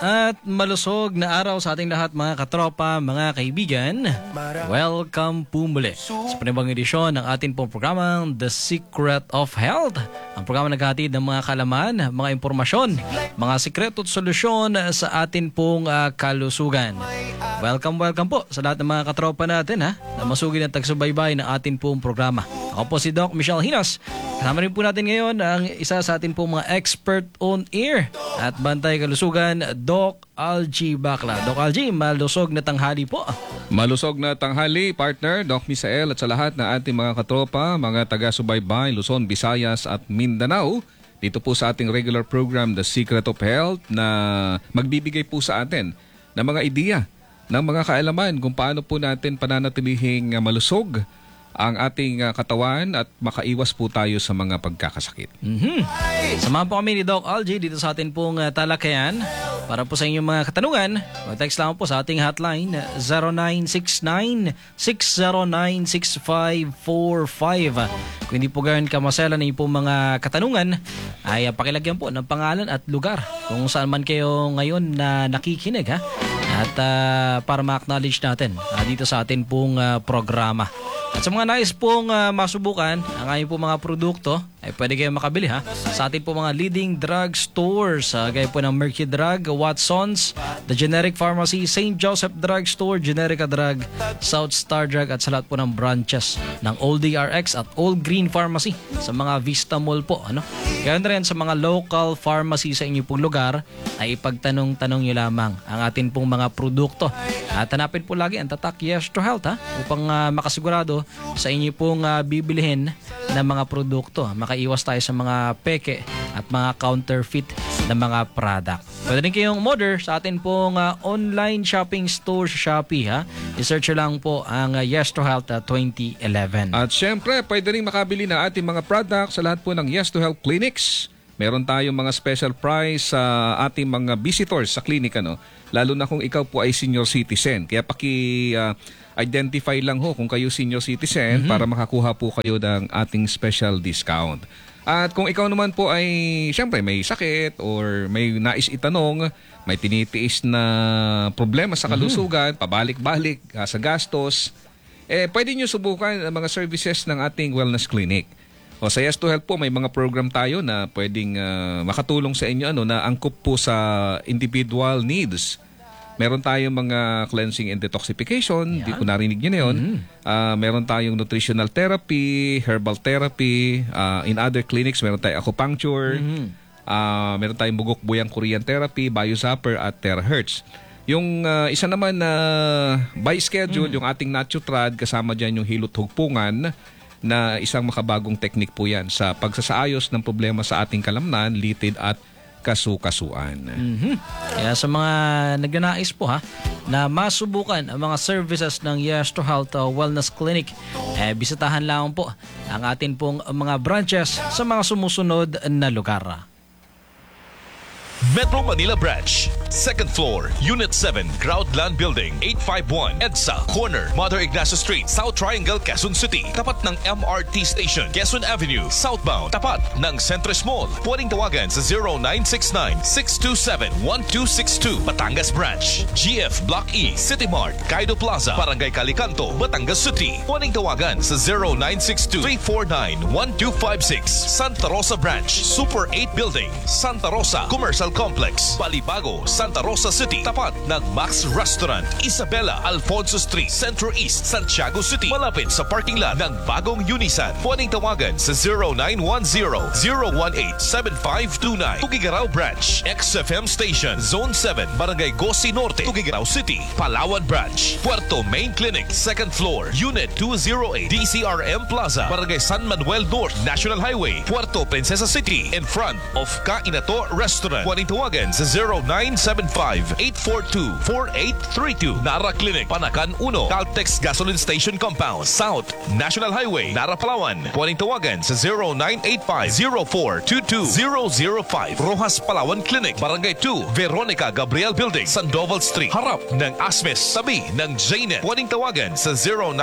At malusog na araw sa ating lahat mga katropa, mga kaibigan. Welcome po muli sa panibang edisyon ng ating pong programang The Secret of Health. Ang programa naghahatid ng mga kalaman, mga impormasyon, mga sikreto at solusyon sa ating pong kalusugan. Welcome po sa lahat ng mga katropa natin na masugid at tagsubaybay ng ating pong programa. Ako po si Doc Michelle Hinas. Kasama rin po natin ngayon ang isa sa ating pong mga expert on air at bantay kalusugan, Doc Algie Bacla. Doc Algie, malusog na tanghali po. Malusog na tanghali, partner, Doc Misael, at sa lahat na ating mga katropa, mga taga-subaybay, Luzon, Visayas at Mindanao. Dito po sa ating regular program, The Secret of Health, na magbibigay po sa atin ng mga ideya, ng mga kaalaman kung paano po natin pananatilihing malusog ang ating katawan at makaiwas po tayo sa mga pagkakasakit. Samahan po kami ni Doc Algie dito sa atin pong talakayan. Para po sa inyong mga katanungan, mag-text lang po sa ating hotline 0969-609-6545. Kung hindi po ganoon kamasela na yung pong mga katanungan, ay pakilagyan po ng pangalan at lugar kung saan man kayo ngayon na nakikinig, ha? At para ma-acknowledge natin dito sa atin pong programa. At sa mga nais pong masubukan ang aming pong mga produkto, ay pwede kayong makabili sa atin po mga leading drug stores, gaya po ng Mercury Drug, Watsons, The Generic Pharmacy, St. Joseph Drug Store, Generica Drug, South Star Drug at sa lahat po ng branches ng All DRX at All Green Pharmacy sa mga Vista Mall po. Gaya na rin sa mga local pharmacy sa inyo pong lugar ay ipagtanong-tanong nyo lamang ang atin pong mga produkto. At hanapin po lagi ang tatak Yes to Health upang makasigurado sa inyo pong bibilihin na mga produkto. Makaiwas tayo sa mga peke at mga counterfeit na mga product. Pwede rin kayong order sa atin pong online shopping store sa Shopee. I-search lang po ang Yes to Health 2011. At syempre, pwede rin makabili na ating mga products sa lahat po ng Yes to Health clinics. Meron tayong mga special price sa ating mga visitors sa clinic, lalo na kung ikaw po ay senior citizen. Kaya identify lang kung kayo senior citizen para makakuha po kayo ng ating special discount. At kung ikaw naman po ay siyempre may sakit or may nais itanong, may tinitiis na problema sa kalusugan, pabalik-balik sa gastos, pwede nyo subukan ang mga services ng ating wellness clinic. O sa Yes to Health po, may mga program tayo na pwedeng makatulong sa inyo na angkop po sa individual needs. Meron tayong mga cleansing and detoxification, di ko narinig nyo na yun. Meron tayong nutritional therapy, herbal therapy. In other clinics, meron tayong acupuncture. Meron tayong bugok-buyang Korean therapy, biozapper at terahertz. Yung isa naman na by schedule, yung ating Natutrad, kasama dyan yung hilot hugpungan, na isang makabagong teknik po yan sa pagsasaayos ng problema sa ating kalamnan, litid at kasukasuan. Kaya sa mga nagnanais po na masubukan ang mga services ng Yes to Health Wellness Clinic, bisitahan lang po ang atin pong mga branches sa mga sumusunod na lugar. Metro Manila Branch, 2nd floor, Unit 7, Groundland Building, 851, EDSA, corner, Mother Ignacio Street, South Triangle, Quezon City. Tapat ng MRT Station, Quezon Avenue, southbound. Tapat ng Centris Mall. Pwedeng tawagan sa 0969-627-1262. Batangas Branch, GF Block E, City Mart, Kaido Plaza, Barangay Calicanto, Batangas City. Pwedeng tawagan sa 0962-349-1256. Santa Rosa Branch, Super 8 Building, Santa Rosa, Commercial Complex, Balibago, Santa Rosa City. Tapat ng Max Restaurant, Isabela, Alfonso Street, Centro East, Santiago City. Malapit sa parking lot ng bagong Unisan. Pwedeng tawagan sa 0910-018-7529. Tugigaraw Branch, XFM Station, Zone 7, Barangay Gosi Norte, Tugigaraw City. Palawan Branch, Puerto Main Clinic, 2nd floor, Unit 208, DCRM Plaza, Barangay San Manuel North, National Highway, Puerto Princesa City, in front of Kainato Restaurant. Pwedeng tawagan sa 0975-842-4832. Nara Clinic, Panakan 1, Caltex Gasoline Station Compound, South National Highway, Nara, Palawan. Pwedeng tawagan sa 0985-0422-005. Rojas Palawan Clinic, Barangay 2, Veronica Gabriel Building, Sandoval Street, harap ng Asmes, tabi ng Jnet. Pwedeng tawagan sa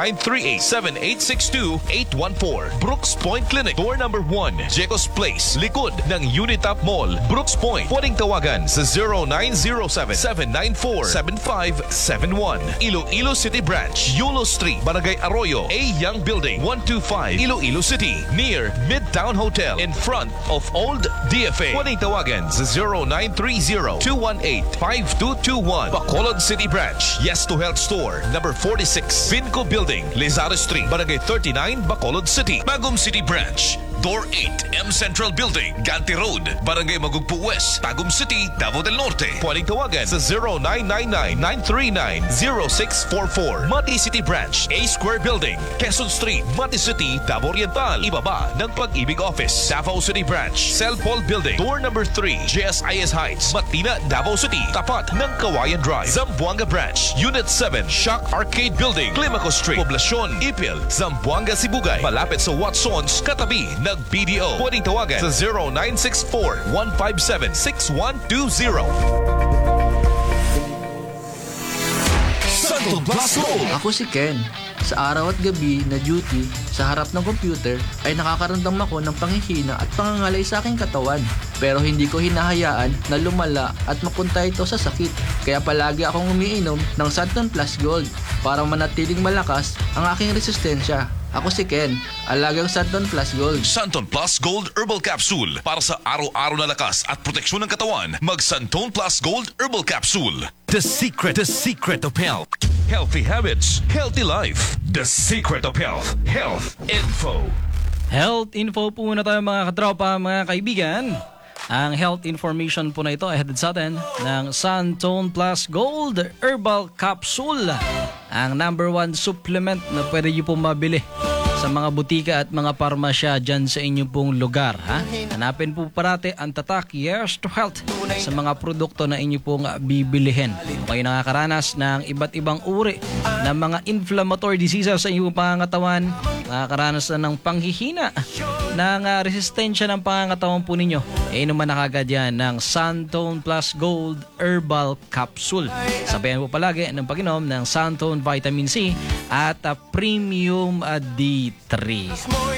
0938-7862-814. Brooks Point Clinic, door number 1, Jecos Place, likod ng Unitap Mall, Brooks Point. Pwedeng tawagan sa 0907-794-7571. Iloilo City Branch, Yulo Street, Barangay Arroyo, A. Young Building, 125, Iloilo City, near Midtown Hotel, in front of Old DFA. Huwag tawagan sa 0930-218-5221. Bacolod City Branch, Yes to Health Store, number 46, Vinco Building, Lizardo Street, Barangay 39, Bacolod City. Bagum City Branch, Door 8, M Central Building, Ganti Road, Barangay Magugpo West, Tagum City, Davao del Norte. Pwedeng tawagan sa 0999-939-0644. Mati City Branch, A Square Building, Quezon Street, Mati City, Davao Oriental. Ibaba ng Pag-ibig Office. Davao City Branch, Celpol Building, Door number 3, JSIS Heights, Matina, Davao City. Tapat ng Kawayan Drive. Zamboanga Branch, Unit 7, Shock Arcade Building, Climaco Street, Poblacion, Ipil, Zamboanga, Sibugay. Malapit sa Watsons, katabi ng BDO. Pwedeng tawagan sa 0964-157-6120. Santon Plus Gold. Ako si Ken. Sa araw at gabi na duty sa harap ng computer ay nakakaramdam ako ng panghihina at pangangalay sa aking katawan. Pero hindi ko hinahayaan na lumala at mapunta ito sa sakit. Kaya palagi akong umiinom ng Santon Plus Gold para manatiling malakas ang aking resistensya. Ako si Ken, alagang Santon Plus Gold. Santon Plus Gold Herbal Capsule. Para sa araw-araw na lakas at proteksyon ng katawan, mag Santon Plus Gold Herbal Capsule. The secret of health. Healthy habits, healthy life. The secret of health. Health info. Health info po muna tayo mga katropa, mga kaibigan. Ang health information po na ito ay hatid sa atin ng Santon Plus Gold Herbal Capsule. Ang number 1 supplement na pwede nyo pong mabili sa mga butika at mga parmasya dyan sa inyong pong lugar. Ha? Hanapin po parati ang tatak Yes to Health sa mga produkto na inyo pong bibilihin. Kung kayo nakakaranas ng iba't ibang uri ng mga inflammatory diseases sa inyong pangangatawan, nakakaranas na ng panghihina, ng resistensya ng pangangatawan po ninyo, inuman na kagad yan ng Santon Plus Gold Herbal Capsule. Sabayan po palagi ng pag-inom ng Santon Vitamin C at Premium D3.